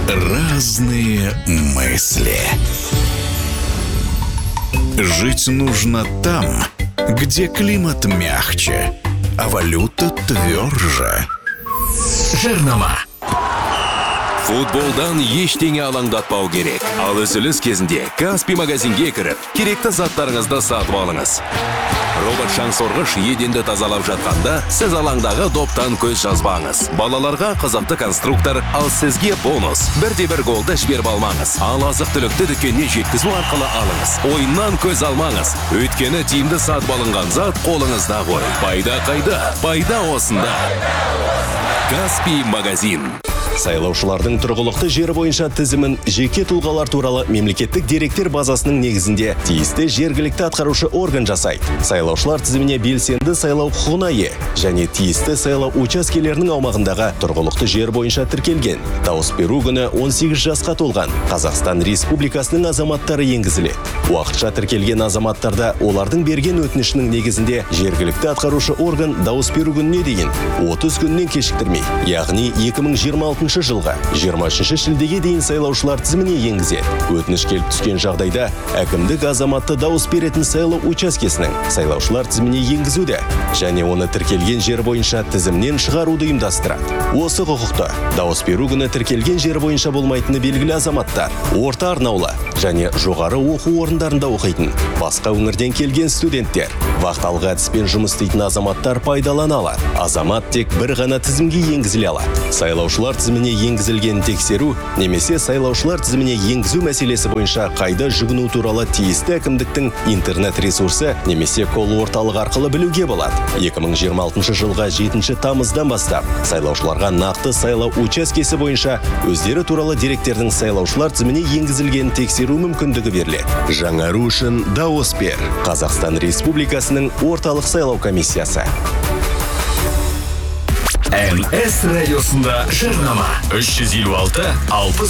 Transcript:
Разные мысли. Жить нужно там, где климат мягче, а валюта тверже. Жарнама. Футболдан ештеңе алаңдатпау керек. Ал үзіліс кезінде Каспий магазинге кіріп, керекті заттарыңызды сатып алыңыз. Робот шаңсорғыш еденді тазалап жатқанда, сіз алаңдағы доптан көз жазбаңыз. Балаларға қызықты конструктор, ал сізге бонус. Бірде-бір голды жіберіп алмаңыз. Ал азық-түлікті дүкеніне жеткізу арқылы алыңыз. Ойыннан көз алмаңыз. Өйткені тиімді сатып алынған зат қолыңызда ғой. Пайда қайда? Пайда осында. Каспий магазин. Сайлаушылардың тұрғылықты жері бойынша тізімін жеке тұлғалар туралы мемлекеттік деректер базасының негізінде тиісті жергілікті атқарушы орган жасайды. Сайлаушылар тізіміне белсенді сайлау құқығына ие және тиісті сайлау учаскелерінің аумағындағы тұрғылықты жер бойынша тіркелген. Дауыс беру күні 18 жасқа толған Қазақстан Республикасының азаматтары енгізіледі. Уақытша тіркелген азаматтарда олардың берген өтінішінің негізінде жергілікті атқарушы орган дауыс беру күніне дейін 30 күннен кешіктірмей, яғни 2026 жылға 23 шілдеге дейін сайлаушылар тізіміне енгізеді. Өтініш келіп түскен жағдайда әкімдік азаматты дауыс беретін сайлау учаскесінің сайлаушылар тізіміне енгізуді және оны тіркелген жер бойынша тізімнен шығаруды ұйымдастырады. Осы құқықты дауыс беру күні тіркелген жер бойынша болмайтыны белгілі азаматтар, орта арнаулы және жоғары оқу орындарында оқитын, басқа өңірден келген студенттер, вақталғы әдіспен жұмыс істейтін азаматтар пайдалана алады. Азамат тек бір ғана тізімге енгізіле алады. Сайлаушылар тізіміне енгізілген тексеру немесе сайлаушылар тізіміне енгізу мәселесі бойынша қайда жүгіну туралы тиісті әкімдіктің интернет ресурсы немесе кол орталық арқылы білуге болады. 2026 жылға 7 тамыздан бастап сайлаушыларға нақты сайлау учаскесі бойынша өздері туралы деректердің сайлаушылар тізіміне енгізілген тексеру мүмкіндігі беріледі. Жаңару үшін дауыс бер. Қазақстан Республикасының орталық сайлау комиссиясы. МС радиосында жарнама 356 60